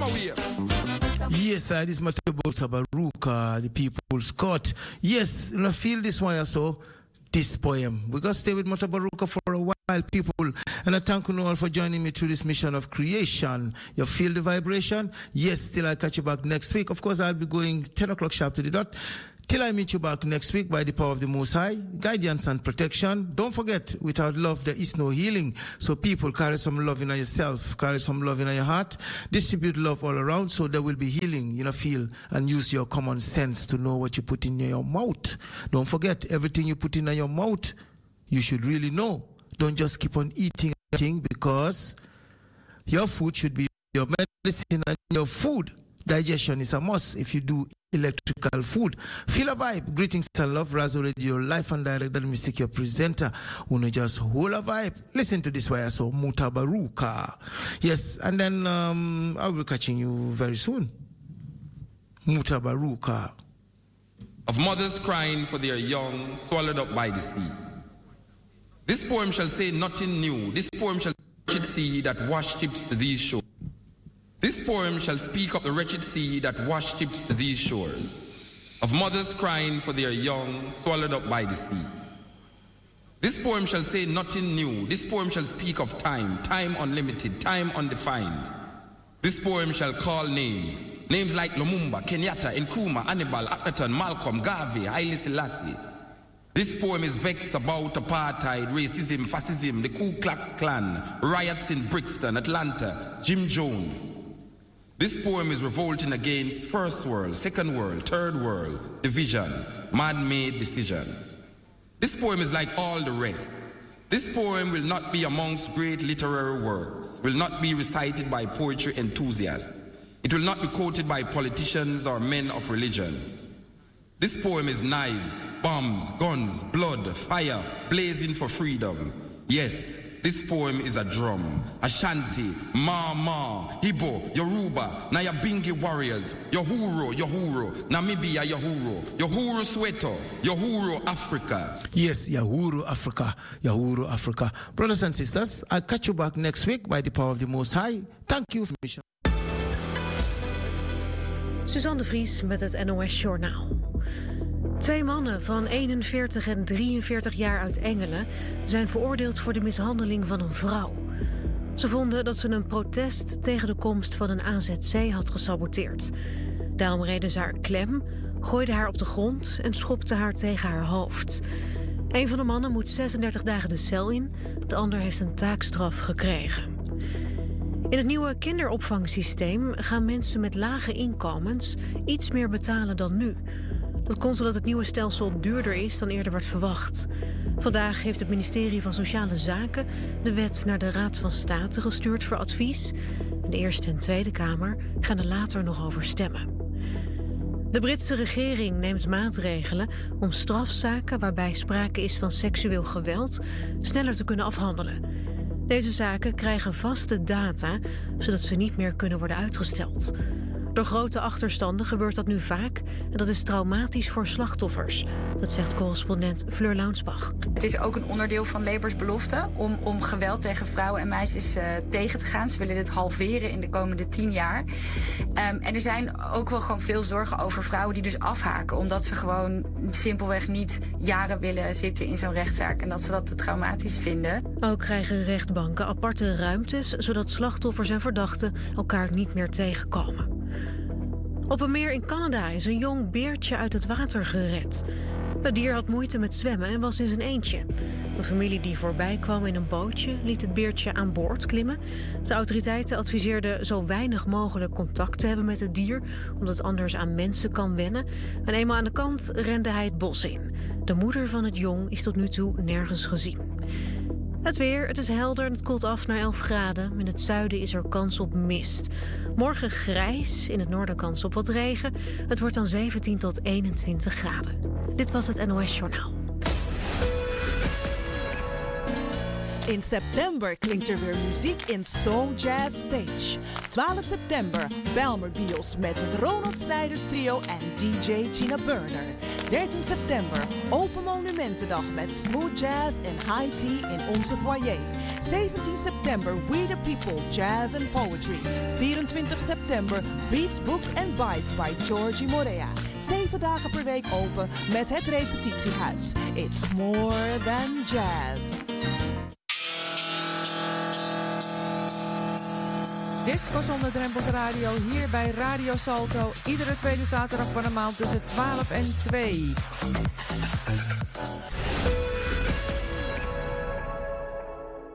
Yes, this is Matebo Tabaruka, the People's Court. Yes, and I feel this one also, this poem. We're going to stay with Matabaruka for a while, people. And I thank you all for joining me through this mission of creation. You feel the vibration? Yes, till I catch you back next week. Of course, I'll be going 10 o'clock sharp to the dot. Till I meet you back next week by the power of the Most High, guidance and protection. Don't forget, without love, there is no healing. So people, carry some love in yourself, carry some love in your heart, distribute love all around so there will be healing, feel, and use your common sense to know what you put in your mouth. Don't forget, everything you put in your mouth, you should really know. Don't just keep on eating everything, because your food should be your medicine, and your food digestion is a must if you do electrical food. Feel a vibe. Greetings and love. Razo Radio, life and direct. That mistake your presenter. Wanna just hold a vibe. Listen to this wire. So Mutabaruka. Yes, and then I'll be catching you very soon. Mutabaruka. Of mothers crying for their young swallowed up by the sea. This poem shall say nothing new. This poem shall wretched sea that washed ships to these shores. This poem shall speak of the wretched sea that washed ships to these shores, of mothers crying for their young swallowed up by the sea. This poem shall say nothing new. This poem shall speak of time, time unlimited, time undefined. This poem shall call names, names like Lumumba, Kenyatta, Nkrumah, Hannibal, Akhenaton, Malcolm, Garvey, Haile Selassie. This poem is vexed about apartheid, racism, fascism, the Ku Klux Klan, riots in Brixton, Atlanta, Jim Jones. This poem is revolting against first world, second world, third world, division, man-made decision. This poem is like all the rest. This poem will not be amongst great literary works, will not be recited by poetry enthusiasts. It will not be quoted by politicians or men of religions. This poem is knives, bombs, guns, blood, fire, blazing for freedom. Yes, this poem is a drum. Ashanti, Ma, Igbo, Yoruba, Nyabingi warriors, Yohuro, Namibia, Yohuro Soweto, Yohuro Africa. Yes, Yohuro Africa. Brothers and sisters, I'll catch you back next week by the power of the Most High. Thank you for mission. Suzanne de Vries met het NOS Journaal. 2 mannen van 41 en 43 jaar uit Engelen zijn veroordeeld voor de mishandeling van een vrouw. Ze vonden dat ze een protest tegen de komst van een AZC had gesaboteerd. Daarom reden ze haar klem, gooiden haar op de grond en schopten haar tegen haar hoofd. Een van de mannen moet 36 dagen de cel in, de ander heeft een taakstraf gekregen. In het nieuwe kinderopvangsysteem gaan mensen met lage inkomens iets meer betalen dan nu. Dat komt omdat het nieuwe stelsel duurder is dan eerder werd verwacht. Vandaag heeft het ministerie van Sociale Zaken de wet naar de Raad van State gestuurd voor advies. De Eerste en Tweede Kamer gaan er later nog over stemmen. De Britse regering neemt maatregelen om strafzaken waarbij sprake is van seksueel geweld sneller te kunnen afhandelen. Deze zaken krijgen vaste data, zodat ze niet meer kunnen worden uitgesteld. Door grote achterstanden gebeurt dat nu vaak en dat is traumatisch voor slachtoffers. Dat zegt correspondent Fleur Launsbach. Het is ook een onderdeel van Labours belofte om geweld tegen vrouwen en meisjes tegen te gaan. Ze willen dit halveren in de komende 10 jaar. En er zijn ook wel gewoon veel zorgen over vrouwen die dus afhaken. Omdat ze gewoon simpelweg niet jaren willen zitten in zo'n rechtszaak. En dat ze dat te traumatisch vinden. Ook krijgen rechtbanken aparte ruimtes, zodat slachtoffers en verdachten elkaar niet meer tegenkomen. Op een meer in Canada is een jong beertje uit het water gered. Het dier had moeite met zwemmen en was in zijn eentje. Een familie die voorbij kwam in een bootje liet het beertje aan boord klimmen. De autoriteiten adviseerden zo weinig mogelijk contact te hebben met het dier, omdat het anders aan mensen kan wennen. En eenmaal aan de kant rende hij het bos in. De moeder van het jong is tot nu toe nergens gezien. Het weer, het is helder en het koelt af naar 11 graden. In het zuiden is er kans op mist. Morgen grijs, in het noorden kans op wat regen. Het wordt dan 17 tot 21 graden. Dit was het NOS Journaal. In september klinkt er weer muziek in Soul Jazz Stage. 12 september, Belmer Bios met het Ronald Snijders Trio en DJ Tina Burner. 13 september, Open Monumentendag met smooth jazz en high tea in onze foyer. 17 september, We the People, Jazz and Poetry. 24 september, Beats, Books and Bites by Georgie Morea. 7 dagen per week open met het repetitiehuis. It's more than jazz. Disco zonder drempels radio hier bij Radio Salto. Iedere tweede zaterdag van de maand tussen 12 en 2.